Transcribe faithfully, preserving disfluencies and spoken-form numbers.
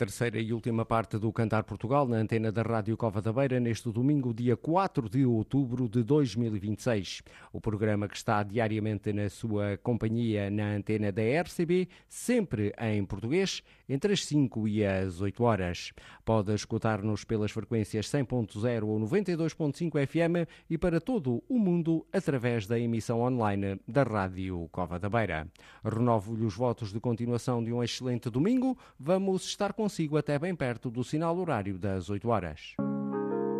terceira e última parte do Cantar Portugal na antena da Rádio Cova da Beira neste domingo, dia quatro de outubro de dois mil e vinte e seis. O programa que está diariamente na sua companhia na antena da R C B, sempre em português, entre as cinco e as oito horas. Pode escutar-nos pelas frequências cem ponto zero ou noventa e dois ponto cinco F M e para todo o mundo através da emissão online da Rádio Cova da Beira. Renovo-lhe os votos de continuação de um excelente domingo. Vamos estar consigo até bem perto do sinal horário das oito horas.